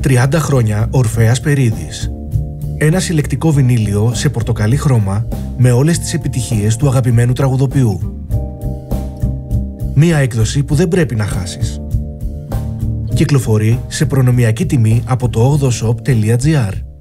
30 χρόνια Ορφέας Περίδης. Ένα συλλεκτικό βινίλιο σε πορτοκαλί χρώμα με όλες τις επιτυχίες του αγαπημένου τραγουδοποιού. Μία έκδοση που δεν πρέπει να χάσεις. Κυκλοφορεί σε προνομιακή τιμή από το 8shop.gr.